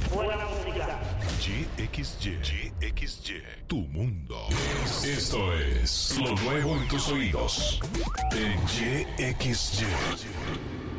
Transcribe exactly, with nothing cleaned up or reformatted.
Buena música. Y X Y, Y X Y, tu mundo. Esto es lo nuevo en tus oídos. En Y X Y.